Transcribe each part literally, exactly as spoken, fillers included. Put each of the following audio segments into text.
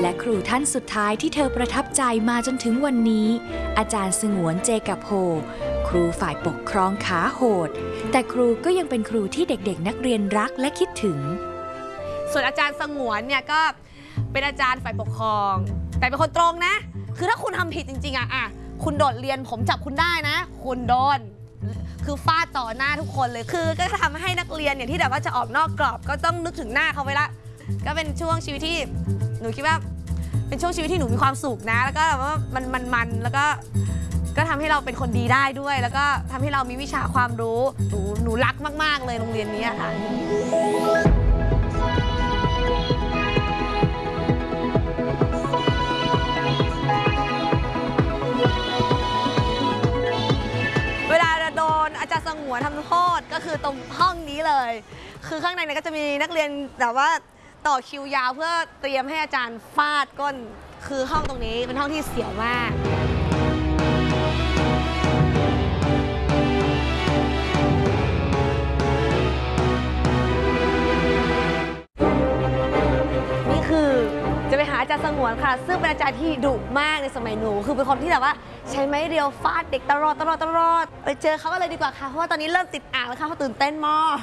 และครูท่านสุดท้ายที่เธอประทับใจมาจนถึงวันนี้อาจารย์สงวนเจกับโฮครูฝ่ายปกครองขาโหดแต่ครูก็ยังเป็นครูที่เด็กๆนักเรียนรักและคิดถึงส่วนอาจารย์สงวนเนี่ยก็เป็นอาจารย์ฝ่ายปกครองแต่เป็นคนตรงนะคือถ้าคุณทำผิดจริงๆอะอะคุณโดดเรียนผมจับคุณได้นะคุณโดนคือฟาดต่อหน้าทุกคนเลยคือก็ทำให้นักเรียนเนี่ยที่แบบว่าจะออกนอกกรอบก็ต้องนึกถึงหน้าเขาไว้ละก็เป็นช่วงชีวิตที่หนูคิดว่าเป็นช่วงชีวิตที่หนูมีความสุขนะแล้วก็แบบว่ามันมันมันแล้วก็ก็ทำให้เราเป็นคนดีได้ด้วยแล้วก็ทำให้เรามีวิชาความรู้หนูหนูรักมากๆเลยโรงเรียนนี้ค่ะเวลาโดนอาจารย์สงวนทำโทษก็คือตรงห้องนี้เลยคือข้างในเนี่ยก็จะมีนักเรียนแบบว่าต่อคิวยาวเพื่อเตรียมให้อาจารย์ฟาดก้นคือห้องตรงนี้เป็นห้องที่เสียวมากนี่คือจะไปหาอาจารย์สงวนค่ะซึ่งเป็นอาจารย์ที่ดุมากในสมัยหนูคือเป็นคนที่แบบว่าใช้ไม้เรียวฟาดเด็กตลอดตลอดตลอดไปเจอเขากันเลยดีกว่าค่ะเพราะว่าตอนนี้เริ่มติดอ่างแล้วค่ะเขาตื่นเต้นมาก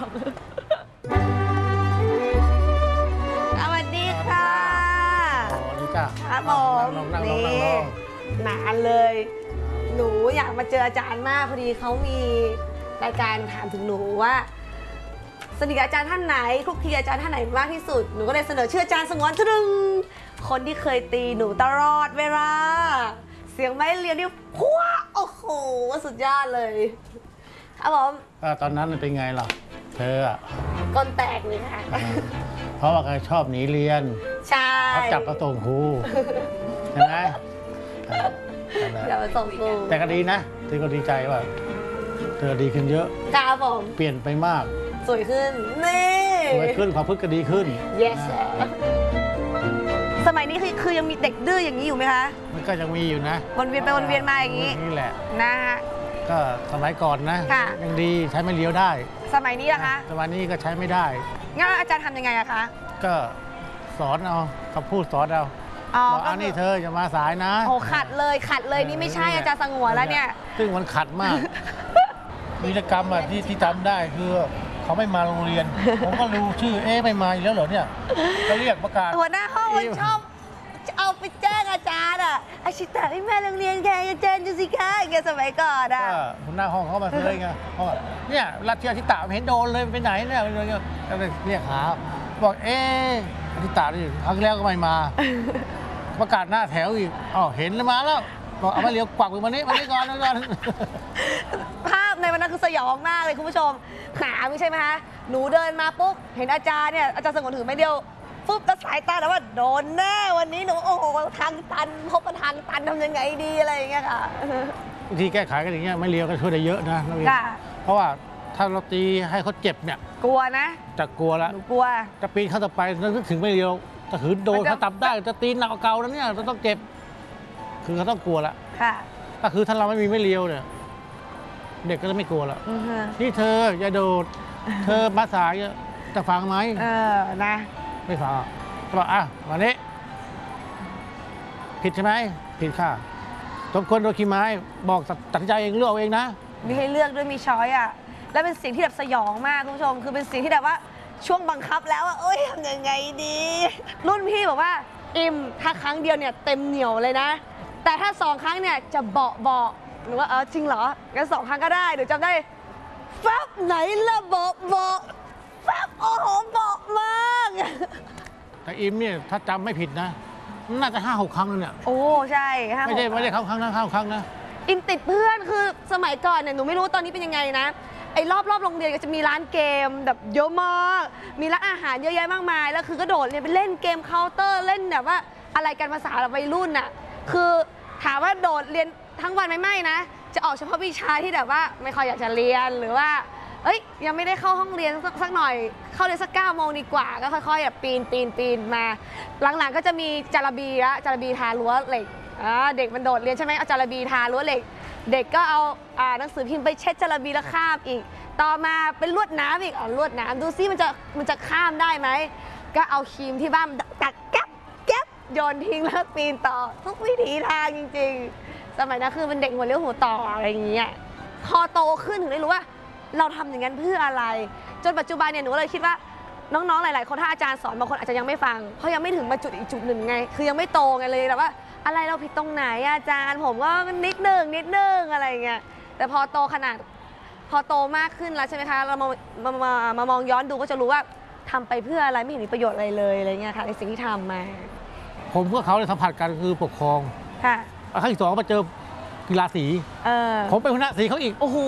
สวัสดีค่ะสวัสดีจ้าครับผมนี่นานเลยหนูอยากมาเจออาจารย์มากพอดีเขามีรายการถามถึงหนูว่าสนิทกับอาจารย์ท่านไหนคลุกคลีอาจารย์ท่านไหนมากที่สุดหนูก็เลยเสนอชื่ออาจารย์สงวนทึ่งคนที่เคยตีหนูตลอดเวลาเสียงไม้เรียวนี่พัวโอ้โหสุดยอดเลยครับผมตอนนั้นเป็นไงล่ะเธออะก้นแตกเลยค่ะเพราะว่าใครชอบหนีเรียนใช่เขาจับกระส่งครูใช่ไหมจับกระส่งครูแต่ก็ดีนะเธอก็ดีใจว่าเธอดีขึ้นเยอะครับผมเปลี่ยนไปมากสวยขึ้นนี่สวยขึ้นความพึกก็ดีขึ้น yes สมัยนี้คือคือยังมีเด็กดื้ออย่างนี้อยู่ไหมคะมันก็ยังมีอยู่นะวนเวียนไปวนเวียนมาอย่างนี้นี่แหละนะฮะก็สมัยก่อนนะยังดีใช้ไม่เลี้ยวได้สมัยนี้อะคะสมัยนี้ก็ใช้ไม่ได้งั้นอาจารย์ทำยังไงอะคะก็สอนเอาเขาพูดสอนเอาบอกอันนี้เธอจะมาสายนะโอ้ขัดเลยขัดเลยนี่ไม่ใช่อาจารย์สงวนแล้วเนี่ยซึ่งมันขัดมากวีรกรรมอะที่ที่ทำได้คือเขาไม่มาโรงเรียนผมก็รู้ชื่อเอ๊ะไม่มาอีกแล้วเหรอเนี่ยก็เรียกประกาศหัวหน้าห้องมันชอบเอาไปแจ้งอาจารย์อ่ะอาชิตะไม่มาโรงเรียนแกอาจารย์ดูสิคะอย่างเงี้ยสมัยก่อนอ่ะหัวหน้าห้องเขามาเลยไงเขาบอกเนี่ยรัชเชียอาชิตะเห็นโดนเลยไปไหนเนี่ยอะไรเงี้ยก็เลยเรียกหาบอกเอ๊ะอาชิตะนี่ครั้งแล้วก็ไม่มาประกาศหน้าแถวอีกอ๋อเห็นแล้วมาแล้วบอกเอามาเลี้ยวกวักมานี้มานี้ก่อนก่อนภาพในวันนั้นคือสยองมากเลยคุณผู้ชมหาไม่ใช่ไหมคะหนูเดินมาปุ๊บเห็นอาจารย์เนี่ยอาจารย์สงวนถือไม่เดียวปุ๊บแล้วสายตาแต่ว่าโดนแน่วันนี้หนูโอ้โหทางตันพบทางตันทำยังไงดีอะไรอย่างเงี้ยค่ะบางทีแก้ไขกันอย่างเงี้ยไม่เลี้ยวก็ช่วยได้เยอะนะเพราะว่าถ้าเราตีให้เขาเจ็บเนี่ยกลัวนะจะกลัวละกลัวจะปีนเข้าต่อไปนึกถึงไม่เลี้ยวถ้าถือโดนเขาตับได้จะตีหนักเก่าแล้วเนี่ยจะต้องเจ็บคือเขาต้องกลัวละก็คือถ้าเราไม่มีไม่เลี้ยวเนี่ยเด็กก็จะไม่กลัวละนี่เธออย่าโดดเธอมาสายจะฟังไหมเออนะไม่ฟังก็บอกอ่ะวันนี้ผิดใช่ไหมผิดค่ะสมควรโดนขี้ไม้บอกตัดใจเองเลือกเองนะมีให้เลือกด้วยมีช้อยอ่ะแล้วเป็นสิ่งที่แบบสยองมากคุณผู้ชมคือเป็นสิ่งที่แบบว่าช่วงบังคับแล้วว่าเอ้ยทำยังไงดีรุ่นพี่บอกว่าอิมถ้าครั้งเดียวเนี่ยเต็มเหนียวเลยนะแต่ถ้าสองครั้งเนี่ยจะเบาเบาหรือว่าเออจริงเหรองั้นสองครั้งก็ได้หนูจำได้ฟับไหนละเบาเบาฟับโอ้โหเบามากแต่อิมเนี่ยถ้าจำไม่ผิดนะน่าจะห้าหกครั้งแล้วเนี่ยโอ้ใช่ห้าไม่ได้ไม่ได้เข้าครั้งนะเข้าครั้งนะอิมติดเพื่อนคือสมัยก่อนเนี่ยหนูไม่รู้ตอนนี้เป็นยังไงนะไอ้รอบรอบโรงเรียนก็จะมีร้านเกมแบบเยอะมากมีร้านอาหารเยอะแยะมากมายแล้วคือกระโดดเนี่ยไปเล่นเกมเคาน์เตอร์เล่นแบบว่าอะไรกันภาษาแบบวัยรุ่นน่ะคือถามว่าโดดเรียนทั้งวันไม่ไม่นะจะออกเฉพาะวิชาที่แบบว่าไม่ค่อยอยากจะเรียนหรือว่าเอ้ยยังไม่ได้เข้าห้องเรียนสักหน่อยเข้าเรียนสักเก้าโมงดีกว่าก็ค่อยๆแบบปีนปีนปีนมาหลังๆก็จะมีจาระบีละจาระบีทารั้วเหล็กเด็กมันโดดเรียนใช่ไหมเอาจาระบีทารั้วเหล็กเด็กก็เอาหนังสือพิมพ์ไปเช็ดจาระบีแล้วข้ามอีกต่อมาเป็นลวดน้ำอีกอ๋อลวดน้ำดูซิมันจะมันจะข้ามได้ไหมก็เอาครีมที่บ้านตักแก๊บแก๊บโยนทิ้งแล้วปีนต่อทุกวิถีทางจริงๆ สมัยนั้นคือเป็นเด็กหัวเลี้ยวหัวต่ออะไรอย่างเงี้ยพอโตขึ้นถึงได้รู้ว่าเราทำอย่างนั้นเพื่ออะไร จนปัจจุบันเนี่ยหนูเลยคิดว่าน้องๆหลายๆคนถ้าอาจารย์สอนบางคนอาจจะยังไม่ฟังเพราะยังไม่ถึงมาจุดอีกจุดหนึ่งไงคือยังไม่โตไงเลยแบบว่าอะไรเราผิดตรงไหนอาจารย์ผมก็นิดนึงนิดนึงอะไรเงี้ยแต่พอโตขนาดพอโตมากขึ้นแล้วใช่ไหมคะเรามามามามามองย้อนดูก็จะรู้ว่าทำไปเพื่ออะไรไม่เห็นมีประโยชน์อะไรเลยอะไรเงี้ยค่ะในสิ่งที่ทำมาผมกับเขาเนี่ยสัมผัสกันคือปกครองค่ะครั้งที่สองมาเจอกีฬาสีเออผมเป็นหัวหน้าสีเขาอีกโอ้โห